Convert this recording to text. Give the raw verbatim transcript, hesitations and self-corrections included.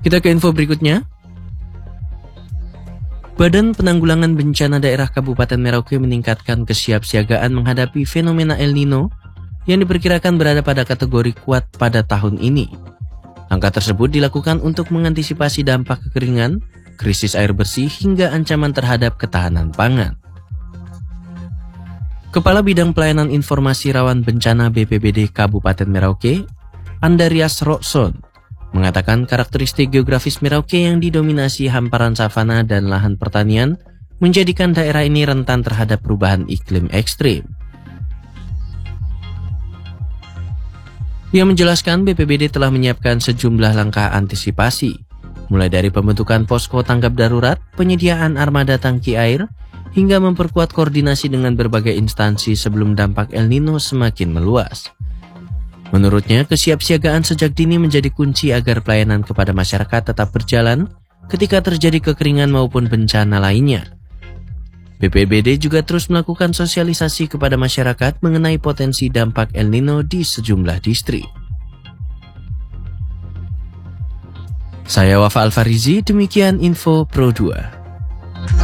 Kita ke info berikutnya. Badan Penanggulangan Bencana Daerah Kabupaten Merauke meningkatkan kesiapsiagaan menghadapi fenomena El Nino yang diperkirakan berada pada kategori kuat pada tahun ini. Langkah tersebut dilakukan untuk mengantisipasi dampak kekeringan, krisis air bersih, hingga ancaman terhadap ketahanan pangan. Kepala Bidang Pelayanan Informasi Rawan Bencana B P B D Kabupaten Merauke, Andarias Rokson, mengatakan karakteristik geografis Merauke yang didominasi hamparan savana dan lahan pertanian menjadikan daerah ini rentan terhadap perubahan iklim ekstrim. Ia menjelaskan B P B D telah menyiapkan sejumlah langkah antisipasi, mulai dari pembentukan posko tanggap darurat, penyediaan armada tangki air, hingga memperkuat koordinasi dengan berbagai instansi sebelum dampak El Nino semakin meluas. Menurutnya, kesiapsiagaan sejak dini menjadi kunci agar pelayanan kepada masyarakat tetap berjalan ketika terjadi kekeringan maupun bencana lainnya. B P B D juga terus melakukan sosialisasi kepada masyarakat mengenai potensi dampak El Nino di sejumlah distrik. Saya Wafa Alfarizi, demikian info Pro dua.